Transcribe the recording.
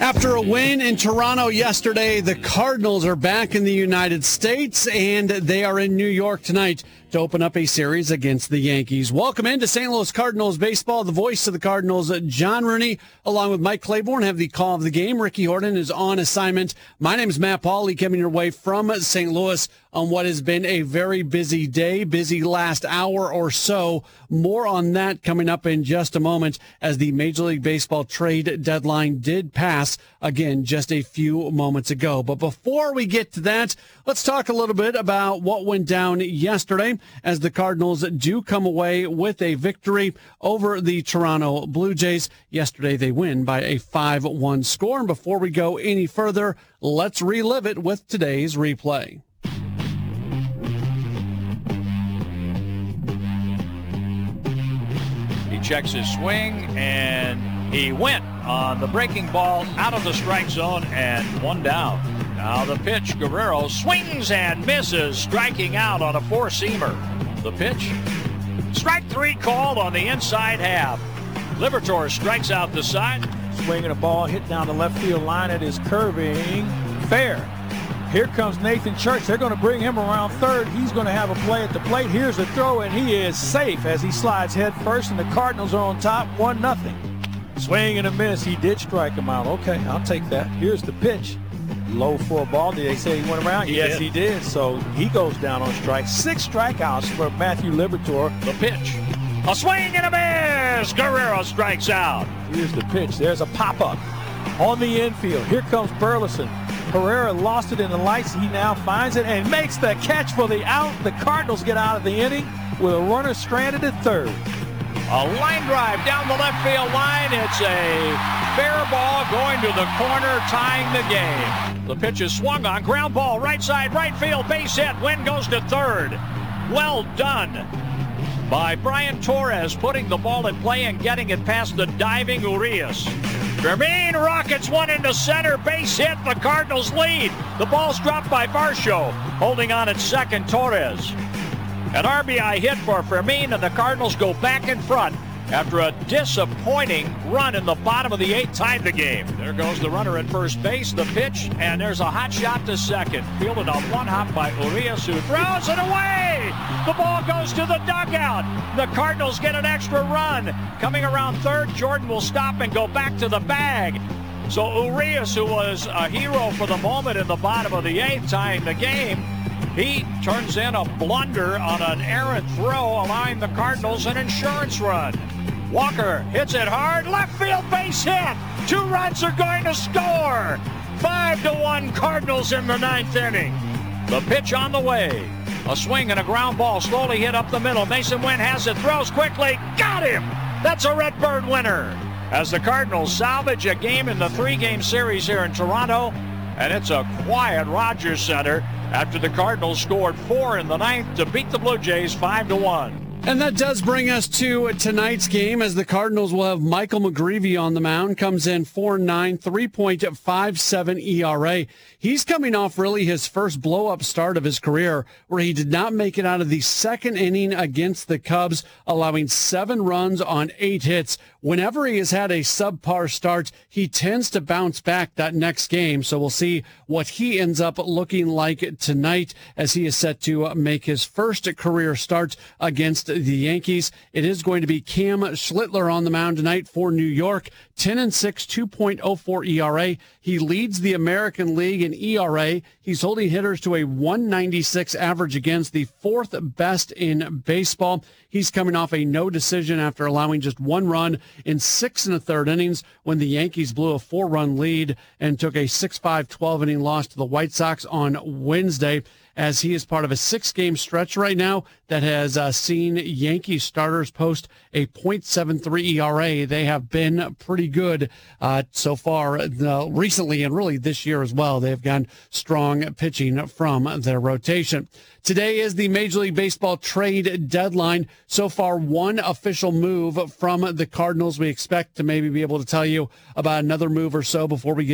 After a win in Toronto yesterday, the Cardinals are back in the United States, and they are in New York tonight to open up a series against the Yankees. Welcome into St. Louis Cardinals baseball. The voice of the Cardinals, John Rooney, along with Mike Claiborne, have the call of the game. Ricky Horton is on assignment. My name is Matt Pauley, coming your way from St. Louis on what has been a very busy day, busy last hour or so. More on that coming up in just a moment, as the Major League Baseball trade deadline did pass again just a few moments ago. But before we get to that, let's talk a little bit about what went down yesterday, as the Cardinals do come away with a victory over the Toronto Blue Jays. Yesterday they win by a 5-1 score. And before we go any further, let's relive it with today's replay. He checks his swing, and he went on the breaking ball out of the strike zone and one down. Now the pitch, Guerrero swings and misses, striking out on a four-seamer. The pitch, strike three called on the inside half. Liberatore strikes out the side. Swinging a ball hit down the left field line. It is curving fair. Here comes Nathan Church. They're going to bring him around third. He's going to have a play at the plate. Here's the throw, and he is safe as he slides head first, and the Cardinals are on top, 1-0. Swing and a miss. He did strike him out. Okay, I'll take that. Here's the pitch. Low for a ball. Did they say he went around? Yes, he did. So he goes down on strike. 6 strikeouts for Matthew Liberatore. The pitch. A swing and a miss. Guerrero strikes out. Here's the pitch. There's a pop-up on the infield. Here comes Burleson. Herrera lost it in the lights. He now finds it and makes the catch for the out. The Cardinals get out of the inning with a runner stranded at third. A line drive down the left field line. It's a fair ball going to the corner, tying the game. The pitch is swung on. Ground ball, right side, right field, base hit. Win goes to third. Well done by Brian Torres, putting the ball in play and getting it past the diving Urias. Jermaine rockets one into center, base hit, the Cardinals lead. The ball's dropped by Varsho, holding on at second, Torres. An RBI hit for Fermin, and the Cardinals go back in front after a disappointing run in the bottom of the 8th tied the game. There goes the runner at first base, the pitch, and there's a hot shot to second. Fielded on one hop by Urias, who throws it away. The ball goes to the dugout. The Cardinals get an extra run. Coming around third, Jordan will stop and go back to the bag. So Urias, who was a hero for the moment in the bottom of the 8th, tying the game, he turns in a blunder on an errant throw, allowing the Cardinals an insurance run. Walker hits it hard, left field base hit. 2 runs are going to score. 5-1 Cardinals in the 9th inning. The pitch on the way. A swing and a ground ball slowly hit up the middle. Mason Wynn has it, throws quickly, got him. That's a Redbird winner. As the Cardinals salvage a game in the 3-game series here in Toronto, and it's a quiet Rogers Center after the Cardinals scored 4 in the 9th to beat the Blue Jays 5-1. And that does bring us to tonight's game, as the Cardinals will have Michael McGreevy on the mound. Comes in 4.9, 3.57 ERA. He's coming off really his first blow-up start of his career, where he did not make it out of the 2nd inning against the Cubs, allowing 7 runs on 8 hits. Whenever he has had a subpar start, he tends to bounce back that next game. So we'll see what he ends up looking like tonight, as he is set to make his first career start against the Yankees. It is going to be Cam Schlittler on the mound tonight for New York. 10-6, 2.04 ERA. He leads the American League in ERA. He's holding hitters to a 196 average against, the 4th best in baseball. He's coming off a no decision after allowing just 1 run in 6 1/3 innings when the Yankees blew a 4-run lead and took a 6-5 12-inning loss to the White Sox on Wednesday, as he is part of a 6-game stretch right now that has seen Yankees starters post a .73 ERA. They have been pretty good so far recently, and really this year as well. They've gotten strong pitching from their rotation. Today is the Major League Baseball trade deadline. So far, 1 official move from the Cardinals. We expect to maybe be able to tell you about another move or so before we get